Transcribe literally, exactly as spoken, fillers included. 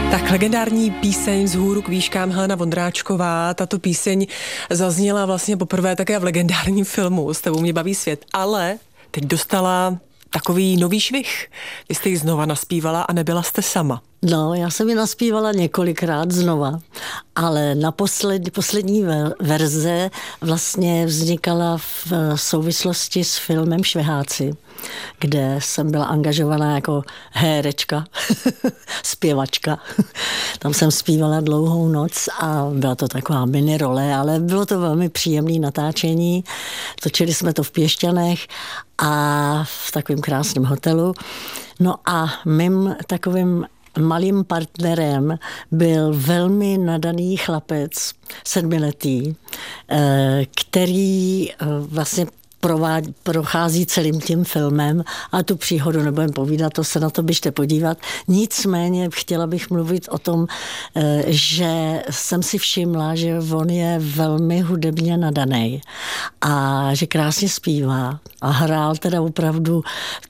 Tak legendární píseň Z hůru k výškám Helena Vondráčková. Tato píseň zazněla vlastně poprvé také v legendárním filmu S tebou mě baví svět, ale teď dostala takový nový švih. Vy jste ji znova naspívala a nebyla jste sama. No, já jsem ji naspívala několikrát znova, ale na posled, poslední verze vlastně vznikala v souvislosti s filmem Šviháci, kde jsem byla angažovaná jako hérečka, zpěvačka. Tam jsem zpívala Dlouhou noc a byla to taková mini role, ale bylo to velmi příjemné natáčení. Točili jsme to v Piešťanech a v takovém krásném hotelu. No a mým takovým malým partnerem byl velmi nadaný chlapec, sedmiletý, který vlastně provádí, prochází celým tím filmem a tu příhodu nebudem povídat, to se na to běžte podívat. Nicméně chtěla bych mluvit o tom, že jsem si všimla, že on je velmi hudebně nadaný a že krásně zpívá a hrál teda opravdu